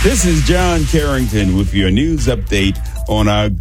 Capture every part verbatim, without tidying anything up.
This is John Carrington with your news update on a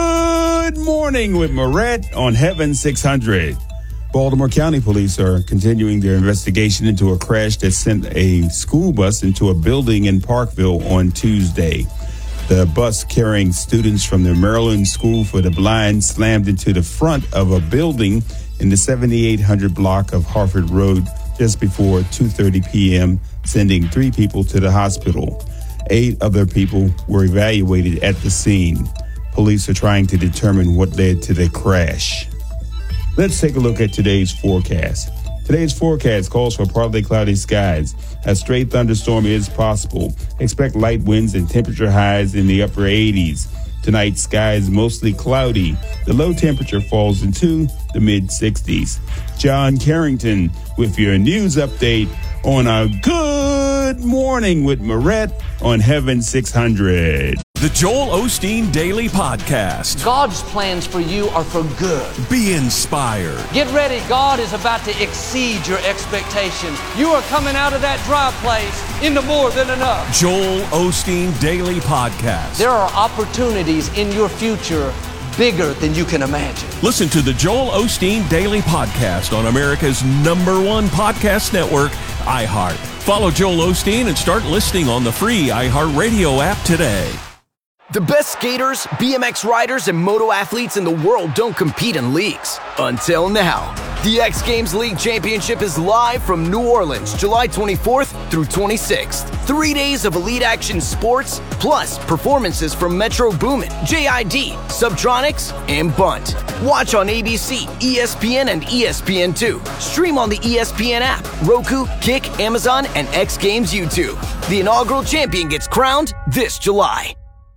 Good Morning with Moret on Heaven six hundred. Baltimore County Police are continuing their investigation into a crash that sent a school bus into a building in Parkville on Tuesday. The bus carrying students from the Maryland School for the Blind slammed into the front of a building in the seventy-eight hundred block of Harford Road just before two thirty p.m., sending three people to the hospital. Eight other people were evaluated at the scene. Police are trying to determine what led to the crash. Let's take a look at today's forecast. Today's forecast calls for partly cloudy skies. A stray thunderstorm is possible. Expect light winds and temperature highs in the upper eighties. Tonight, skies mostly cloudy. The low temperature falls into the mid sixties. John Carrington with your news update on a Good Morning with Moret on Heaven six hundred. The Joel Osteen Daily Podcast. God's plans for you are for good. Be inspired. Get ready. God is about to exceed your expectations. You are coming out of that dry place into more than enough. Joel Osteen Daily Podcast. There are opportunities in your future bigger than you can imagine. Listen to the Joel Osteen Daily Podcast on America's number one podcast network, iHeart. Follow Joel Osteen and start listening on the free iHeartRadio app today. The best skaters, B M X riders, and moto athletes in the world don't compete in leagues. Until now. The X Games League Championship is live from New Orleans, July twenty-fourth through twenty-sixth. Three days of elite action sports, plus performances from Metro Boomin, J I D, Subtronics, and Bunt. Watch on A B C, E S P N, and E S P N two. Stream on the E S P N app, Roku, Kick, Amazon, and X Games YouTube. The inaugural champion gets crowned this July.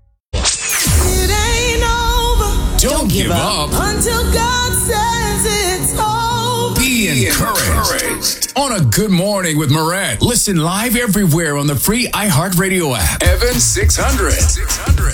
It ain't over. Don't give up Until God says it's over. Be encouraged. On a Good Morning with Moret. Listen live everywhere on the free iHeartRadio app. Heaven six hundred.